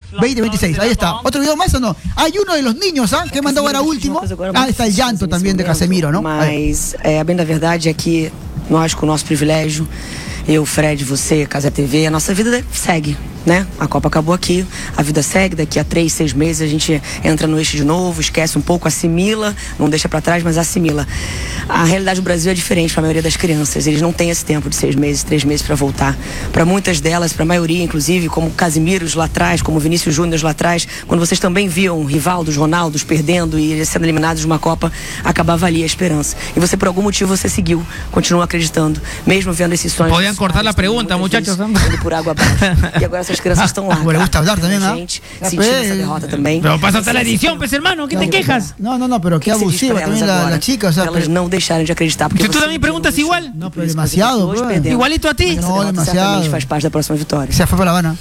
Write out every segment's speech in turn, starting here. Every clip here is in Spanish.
2026. Ahí está. ¿Otro video más o no? Hay uno de los niños, que mandó ahora último. Está el llanto también de Casemiro, ¿no? Mas a bem da verdade é que nós, com o nosso privilégio, eu, Fred, você, Casa TV, a nossa vida segue, né? A Copa acabou aqui, a vida segue, daqui a 3, 6 meses a gente entra no eixo de novo, esquece um pouco, assimila, não deixa pra trás, mas assimila. A realidade do Brasil é diferente para a maioria das crianças, eles não têm esse tempo de 6 meses, 3 meses para voltar. Para muitas delas, para a maioria, inclusive, como Casimiros lá atrás, como Vinícius Júnior lá atrás, quando vocês também viam Rivaldos, Ronaldos perdendo e sendo eliminados de uma Copa, acabava ali a esperança. E você, por algum motivo, você seguiu, continua acreditando, mesmo vendo esses sonhos. Podían cortar la pregunta, muchachos. Por água abaixo. E agora essas crianças estão lá. Le gusta hablar también, ¿no? Gente, sentindo essa derrota também. Pero pasa hasta la edición, pues hermano, ¿qué te quejas? No, pero qué abusiva también la chica, o sea, elas não deixarem de acreditar. Porque Si tú también preguntas igual. No, pero demasiado, pues. Igualito a ti. No, demasiado. Faz parte da próxima vitória. Se fue para La Habana.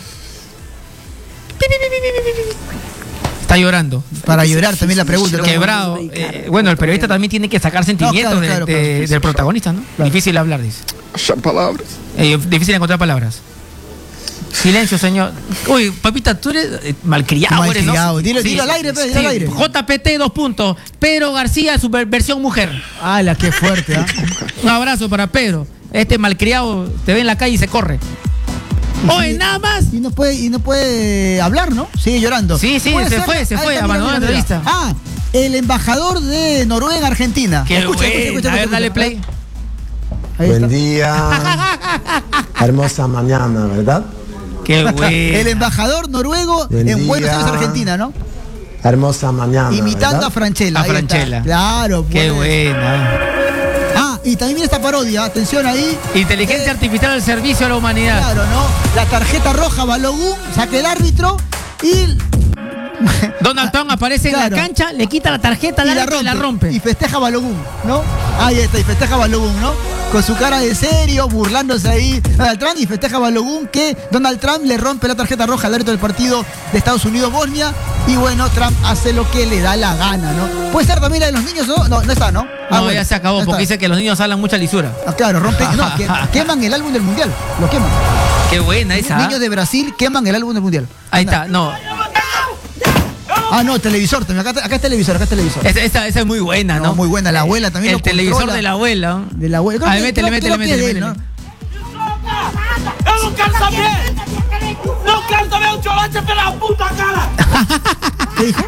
Está llorando. Para llorar también la pregunta. Quebrado. Bueno, el periodista también tiene que sacar sentimientos claro, del protagonista, ¿no? Claro. Difícil hablar, dice. Palabras. Difícil encontrar palabras. Silencio, señor. Uy, papita, tú eres malcriado, eres, ¿no? Dilo al aire, dilo al aire. JPT, 2 puntos. Pedro García, su versión mujer. ¡Hala, qué fuerte! Un abrazo para Pedro. Este malcriado te ve en la calle y se corre. Oye, nada más. Y no puede hablar, ¿no? Sigue llorando. Sí, se fue, abandonó la entrevista. El embajador de Noruega en Argentina. Escucha, a ver, dale play. Buen día. Hermosa mañana, ¿verdad? Qué bueno. El embajador noruego en Buenos Aires, Argentina, ¿no? Hermosa mañana. Imitando, ¿verdad?, a Franchella. A Franchella. Claro. Qué buena. Y también viene esta parodia, atención ahí. Inteligencia artificial al servicio a la humanidad. Claro, ¿no? La tarjeta roja, Balogun, saca el árbitro y... Donald Trump aparece en la cancha, le quita la tarjeta y la rompe. Y festeja Balogun, ¿no? Ahí está, y festeja Balogun, ¿no? Con su cara de serio, burlándose ahí Donald Trump, y festeja Balogun que Donald Trump le rompe la tarjeta roja al árbitro del partido de Estados Unidos-Bosnia. Y bueno, Trump hace lo que le da la gana, ¿no? Puede ser también la de los niños, ¿no? No está, ¿no? No, bueno, ya se acabó, porque dice que los niños hablan mucha lisura. Claro, rompen, no, queman el álbum del mundial, lo queman. Qué buena esa. Los niños de Brasil queman el álbum del mundial. Ahí está, no. No, televisor también. Acá es televisor, Esa es muy buena, ¿no? Muy buena, la abuela también. El televisor de la abuela. De la abuela. Métele. ¿No? ¡No calza bien! ¡No calza bien un cholache de la puta cara! ¿Qué dijo?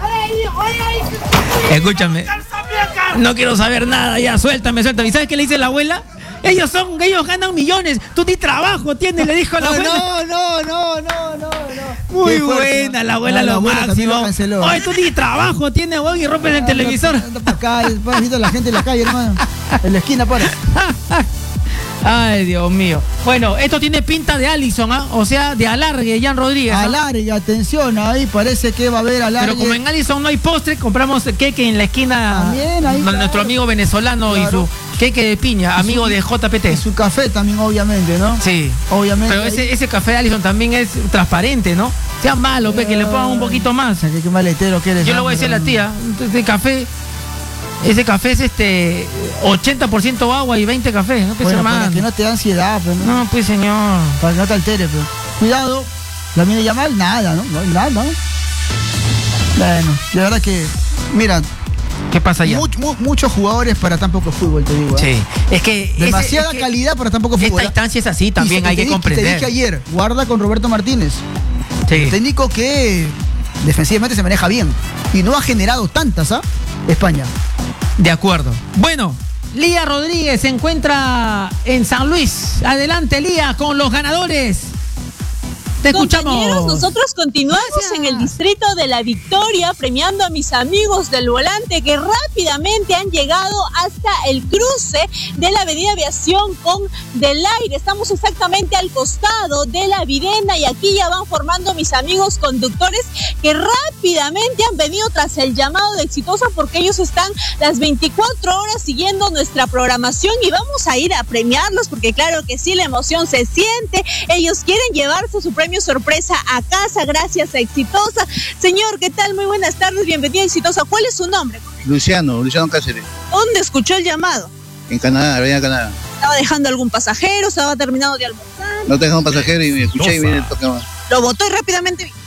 Escúchame. No quiero saber nada, ya, suéltame. ¿Y sabes qué le dice la abuela? Ellos ganan millones, tú ni trabajo tienes, le dijo la abuela. No. Muy buena, la abuela, lo máximo. Oye, tú ni trabajo tienes, weón, y rompes el televisor. Anda para acá, vas viendo a la gente en la calle, hermano. En la esquina, para. Ay, Dios mío. Bueno, esto tiene pinta de Allison, o sea, de alargue, Jan Rodríguez. Alargue, atención, ahí parece que va a haber alargue. Pero como en Allison no hay postre, compramos queque en la esquina. También, ahí nuestro amigo venezolano, claro, y su queque de piña, amigo de JPT. Y su café también, obviamente, ¿no? Sí. Obviamente. Pero ese café de Allison también es transparente, ¿no? Sea malo, que le pongan un poquito más. Qué maletero que eres. Yo le voy a decir a la tía, ese café es 80% agua y 20 café, no puede ser más. Para que no te da ansiedad, pues, ¿no? No, pues, señor. Para que no te altere, pues. Cuidado, la viene llamar, nada, ¿no? Nada. Bueno, la verdad que, mira, ¿qué pasa allá? Muchos jugadores para tan poco fútbol, te digo. Sí, es que demasiada calidad para tan poco fútbol. Esta instancia es así, también hay que comprender. Te dije ayer, guarda con Roberto Martínez. Sí. El técnico que defensivamente se maneja bien y no ha generado tantas, España. De acuerdo. Bueno, Lía Rodríguez se encuentra en San Luis. Adelante, Lía, con los ganadores. Te escuchamos. Compañeros, nosotros continuamos en el distrito de La Victoria premiando a mis amigos del volante que rápidamente han llegado hasta el cruce de la avenida Aviación con Del Aire. Estamos exactamente al costado de la Videna y aquí ya van formando mis amigos conductores que rápidamente han venido tras el llamado de Exitosa porque ellos están las 24 horas siguiendo nuestra programación y vamos a ir a premiarlos porque claro que sí, la emoción se siente. Ellos quieren llevarse su premio sorpresa a casa gracias a Exitosa. Señor, ¿qué tal? Muy buenas tardes, bienvenido a Exitosa. ¿Cuál es su nombre? Luciano Cáceres. ¿Dónde escuchó el llamado? En Canadá, Avenida Canadá. ¿Estaba dejando algún pasajero? ¿Estaba terminando de almorzar? No te dejé un pasajero y me escuché y viene el toque más. Lo botó y rápidamente